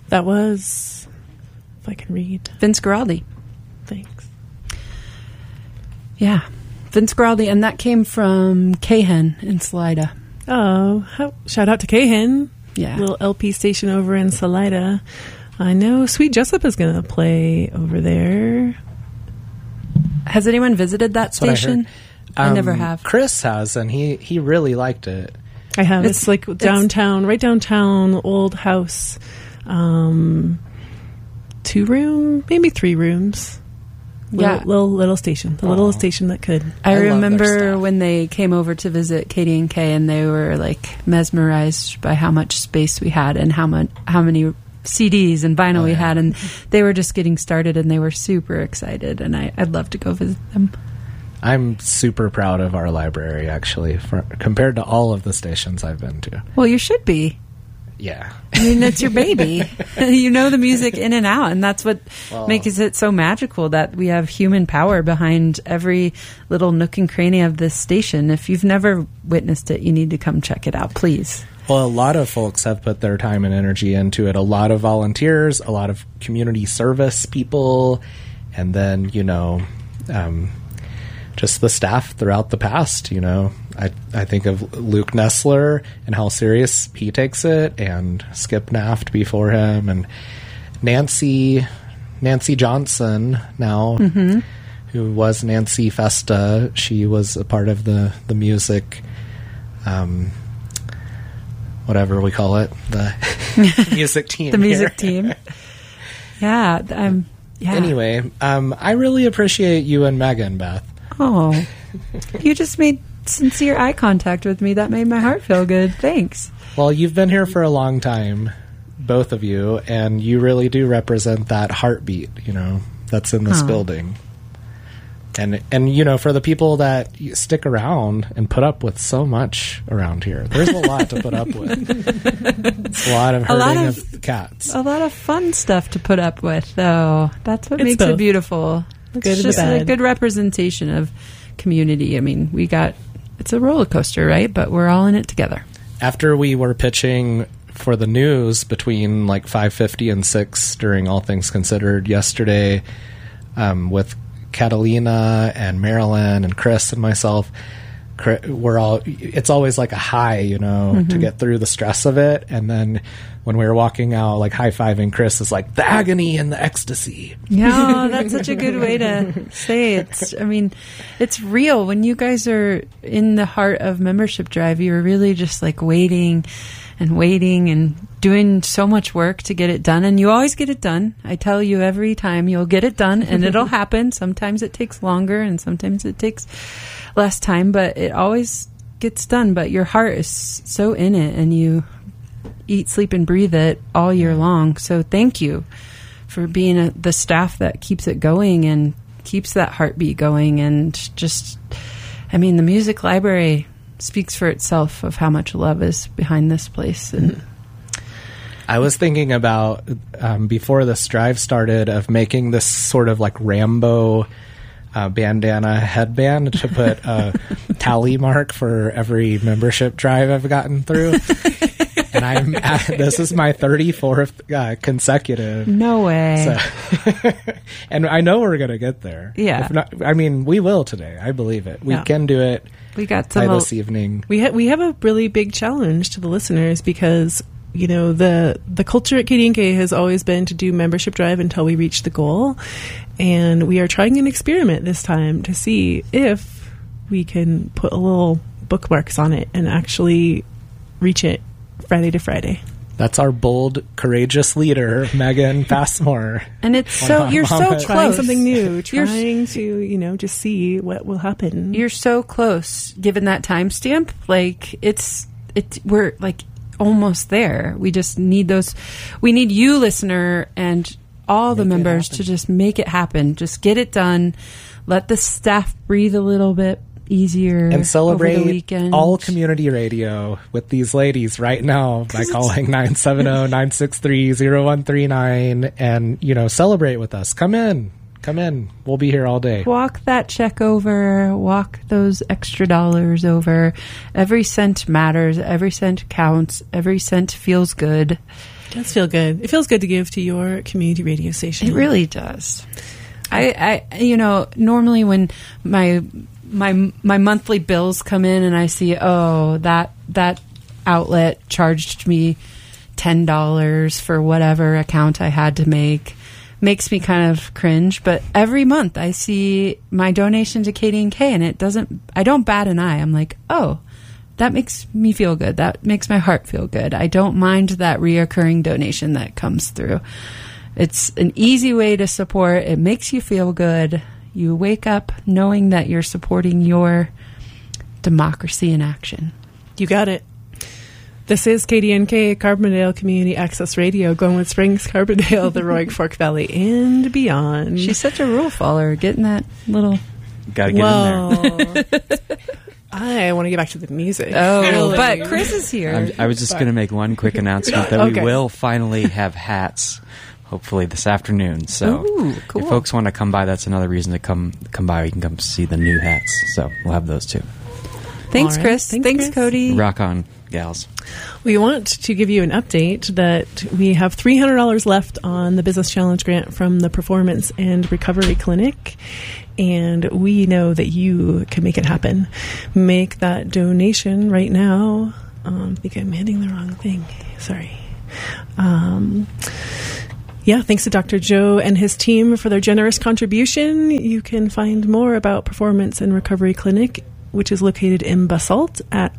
That was, if I can read. Vince Guaraldi. Thanks. Yeah. Vince Guaraldi, and that came from Cahen in Salida. Oh, shout out to Cahen. Yeah. Little LP station over in Salida. I know Sweet Jessup is going to play over there. Has anyone visited that station? I never have. Chris has, and he really liked it. I have. It's like downtown, right downtown, old house. 2-room, maybe 3 rooms. Little station. The little station that could. I remember when they came over to visit Katie and Kay, and they were like mesmerized by how much space we had and how many CDs and vinyl we had, and they were just getting started, and they were super excited, and I'd love to go visit them. I'm super proud of our library, actually, compared to all of the stations I've been to. Well, you should be. Yeah. I mean, it's your baby. You know the music in and out, and that's what makes it so magical, that we have human power behind every little nook and cranny of this station. If you've never witnessed it, you need to come check it out, please. Well, a lot of folks have put their time and energy into it. A lot of volunteers, a lot of community service people, and then, just the staff throughout the past, I think of Luke Nessler and how serious he takes it, and Skip Naft before him, and Nancy Johnson now, who was Nancy Festa. She was a part of the music, whatever we call it, the music team. The music team. Yeah. Yeah. Anyway, I really appreciate you and Megan, Beth. Oh, you just made sincere eye contact with me. That made my heart feel good. Thanks. Well, you've been here for a long time, both of you, and you really do represent that heartbeat, that's in this building. And for the people that stick around and put up with so much around here, there's a lot to put up with. It's a lot of herding of cats. A lot of fun stuff to put up with, though. That's what makes it beautiful. It's just a good representation of community. I mean, it's a roller coaster, right? But we're all in it together. After we were pitching for the news between like 5:50 and 6 during All Things Considered yesterday, with Catalina and Marilyn and Chris and myself, it's always like a high, to get through the stress of it. And then when we were walking out, like high-fiving, Chris is like, the agony and the ecstasy. Yeah, that's such a good way to say it. It's real. When you guys are in the heart of Membership Drive, you're really just like waiting and doing so much work to get it done. And you always get it done. I tell you every time, you'll get it done, and it'll happen. Sometimes it takes longer, and sometimes it takes less time, but it always gets done. But your heart is so in it, and you eat, sleep, and breathe it all year long. So thank you for being the staff that keeps it going and keeps that heartbeat going. And just, the music library speaks for itself of how much love is behind this place. And I was thinking about, before this drive started, of making this sort of like Rambo bandana headband to put a tally mark for every membership drive I've gotten through. And this is my 34th consecutive. No way. So, and I know we're going to get there. Yeah. If not, we will today. I believe it. We can do it. We got by this evening. We have a really big challenge to the listeners, because the culture at KDNK has always been to do membership drive until we reach the goal, and we are trying an experiment this time to see if we can put a little bookmarks on it and actually reach it Friday to Friday. That's our bold, courageous leader, Megan Passmore. And it's you're so close. Trying something new, trying to, just see what will happen. You're so close, given that timestamp. Like, we're like almost there. We just need we need you, listener, and all the members to just make it happen. Just get it done. Let the staff breathe a little bit easier, and celebrate over the weekend. All community radio with these ladies right now by calling 970-963-0139 and celebrate with us. Come in, we'll be here all day. Walk that check over, walk those extra dollars over. Every cent matters, every cent counts, every cent feels good. It does feel good. It feels good to give to your community radio station. It really does. I normally when my monthly bills come in and I see, that outlet charged me $10 for whatever account I had to make, makes me kind of cringe. But every month I see my donation to KDNK and I don't bat an eye. I'm like, oh, that makes me feel good. That makes my heart feel good. I don't mind that reoccurring donation that comes through. It's an easy way to support. It makes you feel good. You wake up knowing that you're supporting your democracy in action. You got it. This is KDNK, Carbondale Community Access Radio, Glenwood Springs, Carbondale, the Roaring Fork Valley, and beyond. She's such a rule follower, getting that little... Gotta get in there. I want to get back to the music. Oh, really. But Chris is here. I was just going to make one quick announcement that we will finally have hats, hopefully this afternoon. So cool. if folks want to come by, that's another reason to come by. You can come see the new hats. So we'll have those too. Thanks, All right. Chris. Thanks, Chris. Cody. Rock on, gals. We want to give you an update that we have $300 left on the Business Challenge grant from the Performance and Recovery Clinic, and we know that you can make it happen. Make that donation right now. I think I'm hitting the wrong thing. Sorry. Thanks to Dr. Joe and his team for their generous contribution. You can find more about Performance and Recovery Clinic, which is located in Basalt, at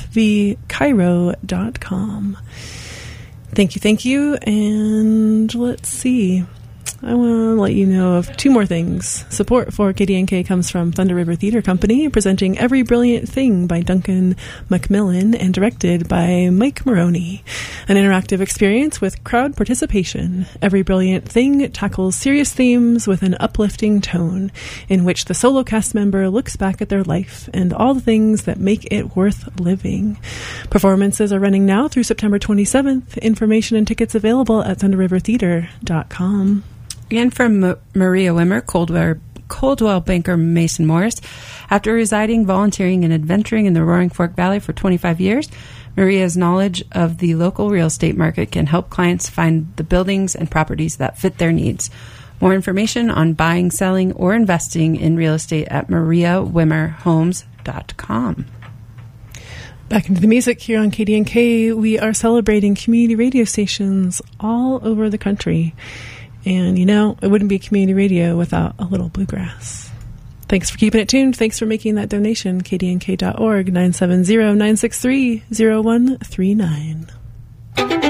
rfvcairo.com. Thank you. And let's see. I want to let you know of two more things. Support for KDNK comes from Thunder River Theater Company, presenting Every Brilliant Thing by Duncan Macmillan and directed by Mike Maroney. An interactive experience with crowd participation. Every Brilliant Thing tackles serious themes with an uplifting tone, in which the solo cast member looks back at their life and all the things that make it worth living. Performances are running now through September 27th. Information and tickets available at thunderrivertheater.com. And from Maria Wimmer, Coldwell Banker Mason Morris. After residing, volunteering, and adventuring in the Roaring Fork Valley for 25 years, Maria's knowledge of the local real estate market can help clients find the buildings and properties that fit their needs. More information on buying, selling, or investing in real estate at mariawimmerhomes.com. Back into the music here on KDNK. We are celebrating community radio stations all over the country. And, it wouldn't be community radio without a little bluegrass. Thanks for keeping it tuned. Thanks for making that donation. KDNK.org, 970-963-0139.